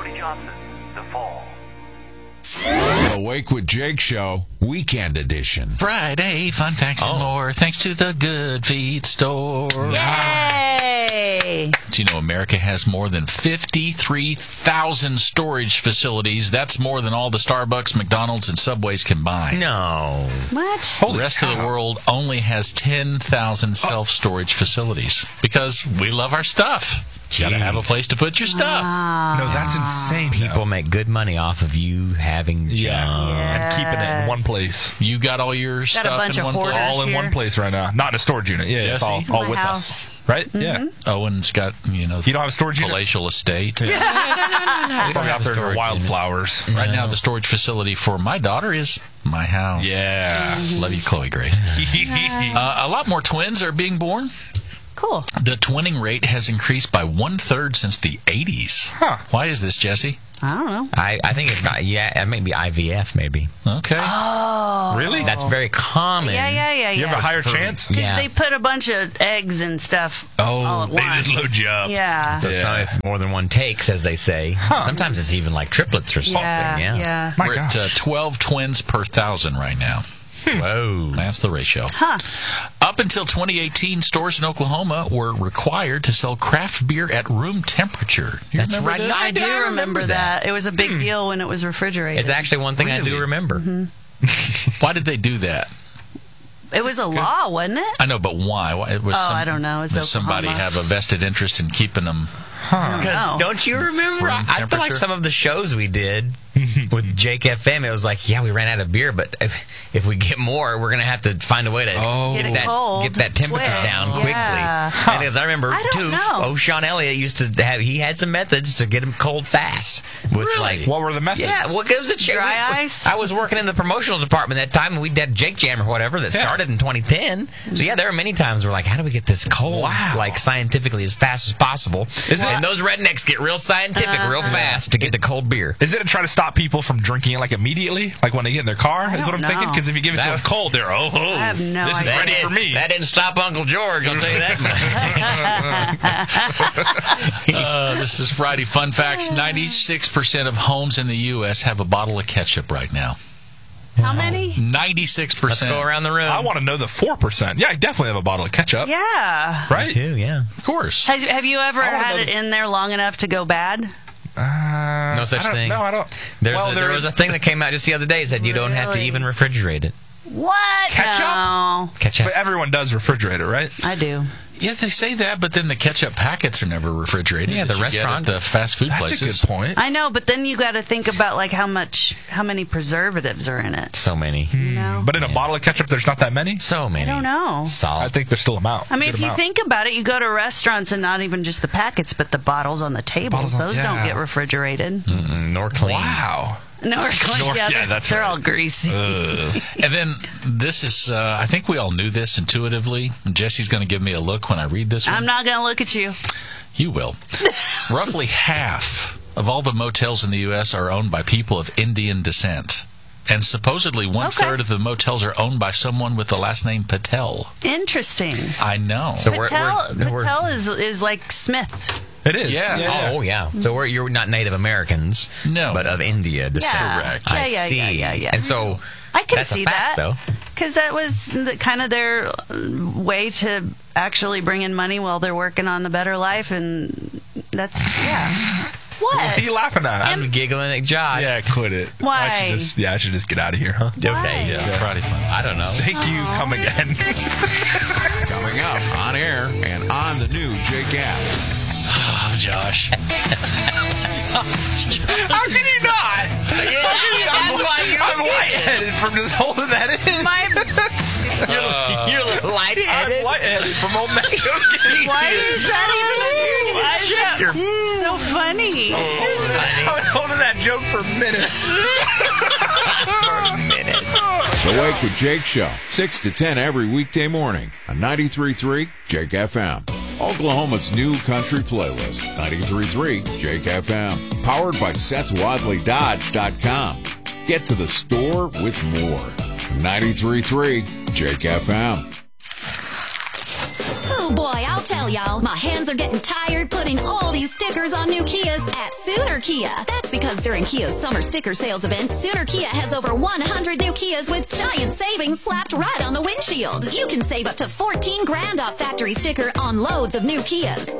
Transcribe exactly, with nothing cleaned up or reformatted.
Cody Johnson, The Fall. Awake with Jake Show, Weekend Edition. Friday, fun facts and Oh. more, thanks to the Good Feet Store. Yay! Do you know America has more than fifty-three thousand storage facilities? That's more than all the Starbucks, McDonald's, and Subways combined. No. What? The rest of the world only has ten thousand self-storage facilities because we love our stuff. You gotta have a place to put your stuff. No, that's insane. People though. make good money off of you having junk. Yeah. And keeping it in one place. You got all your Got a stuff bunch in of one hoarders. place. All in here. one place right now. Not in a storage unit. Yeah, it's all, Jesse? all My with house. us. Right? Yeah. Owen's got, you know, You don't have a storage unit? palatial estate. We don't Probably have out there a in storage wildflowers. Right now, the storage facility for my daughter is my house. Yeah. Love you, Chloe Grace. uh, a lot more twins are being born. Cool. The twinning rate has increased by one-third since the eighties. Huh. Why is this, Jesse? I don't know. I, I think it's not, yeah, maybe I V F, maybe. Okay. Oh. Really? That's very common. Yeah, yeah, yeah, yeah. You have a higher chance? Because Yeah. they put a bunch of eggs and stuff Oh, all at they once. just load you up. Yeah. So Yeah. some, if more than one takes, as they say. Sometimes it's even like triplets or something. yeah, Yeah. yeah. My We're at gosh. uh, twelve twins per thousand right now. Whoa. That's the ratio. Huh. Up until twenty eighteen, stores in Oklahoma were required to sell craft beer at room temperature. You That's remember right. this? I do I remember, remember that. that. It was a big deal when it was refrigerated. It's actually one thing I do Really? remember. Why did they do that? It was a law, wasn't it? I know, but why? Why- It was Oh, some- I don't know. It's does somebody Oklahoma. have a vested interest in keeping them? No. Don't you remember? Room I feel temperature? like some of the shows we did with Jake F M, it was like, yeah, we ran out of beer, but if, if we get more, we're going to have to find a way to Oh. Get it that, cold get that temperature quick. down quickly. Yeah. And as I remember, I don't too, know. oh, Sean Elliott used to have, he had some methods to get him cold fast. With Really? like, What were the methods? yeah, well, it was a ch- Dry we- ice? I was working in the promotional department that time, and we did Jake Jam or whatever that Yeah. started in twenty ten. So yeah, there are many times we're like, how do we get this cold, Wow. like scientifically as fast as possible? Is it- and those rednecks get real scientific real fast to get the cold beer. Is it to try to stop people from drinking it like immediately? Like when they get in their car? Is what I'm don't thinking? know. Because if you give it to That- them cold, they're, oh, oh I have no this is idea. ready for me. That didn't stop Uncle George, I'll tell you that much. Uh, this is Friday Fun Facts. ninety-six percent of homes in the U S have a bottle of ketchup right now. How many? ninety-six Let's percent. go around the room. I want to know the four percent. Yeah, I definitely have a bottle of ketchup. Yeah. Right? too, yeah. Of course. Has, have you ever I wanna had know it the- in there long enough to go bad? Uh, No such I don't- thing. No, I don't. There's well, a, there was a thing that came out just the other day that said you don't have to Really? even refrigerate it. What? Ketchup? No. Ketchup. But everyone does refrigerate it, right? I do. Yeah, they say that, but then the ketchup packets are never refrigerated. Yeah, the as you get restaurant- at the fast food That's places. a good point. I know, but then you got to think about like how much, how many preservatives are in it. So many. You know? But in a Yeah. bottle of ketchup, there's not that many? So many. I don't know. Salt. I think there's still amount. I mean, Good if you amount. think about it, you go to restaurants and not even just the packets, but the bottles on the tables. Bottles on- Those don't yeah. get refrigerated. Mm-mm, nor clean. Wow. No, or clean. Nor- yeah, yeah, they're, that's they're right. all greasy. And then this is, uh, I think we all knew this intuitively. Jesse's going to give me a look when I read this one. I'm not going to look at you. You will. Roughly half of all the motels in the U S are owned by people of Indian descent. And supposedly one-third Okay. of the motels are owned by someone with the last name Patel. Interesting. I know. So we're, Patel, we're, we're, Patel is is like Smith. It is. Yeah. Oh, yeah. So we're, you're not Native Americans. No. But of India descent. Yeah. Correct. I Yeah, yeah, see. yeah, yeah, yeah. And so I can that's see a fact, that. though. Because that was the, kind of their uh, way to actually bring in money while they're working on the better life, and that's yeah. What What? are you laughing at? I'm giggling at Josh. Yeah, quit it. Why? I should just, yeah, I should just get out of here, huh? Okay. Yeah, Friday fun. I don't know. Thank you. Come again. Coming up on air and on the new Jake app. Oh, Josh. How can you not? That's why you're I'm lightheaded from just holding that in. My, You're a little I'm lightheaded. lightheaded from holding that joke. why is that even? Why is that so funny? I've been holding that joke for minutes. The Wake with Jake Show, six to ten every weekday morning on ninety-three point three Jake F M. Oklahoma's new country playlist, ninety-three point three Jake F M. Powered by Seth Wadley Dodge dot com. Get to the store with more. ninety-three point three Jake F M. Oh boy, I'll tell y'all, my hands are getting tired putting all these stickers on new Kias at Sooner Kia. That's because during Kia's summer sticker sales event, Sooner Kia has over one hundred new Kias with giant savings slapped right on the windshield. You can save up to fourteen grand off factory sticker on loads of new Kias.